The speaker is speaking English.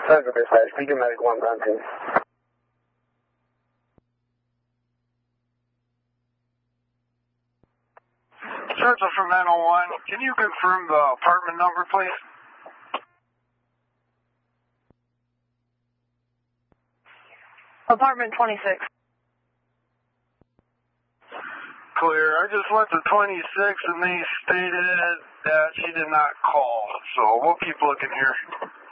Central Dispatch, Beacon Medic 1, ground team. Central from 901, can you confirm the apartment number, please? Apartment 26. Clear. I just went to 26 and they stated that she did not call, so we'll keep looking here.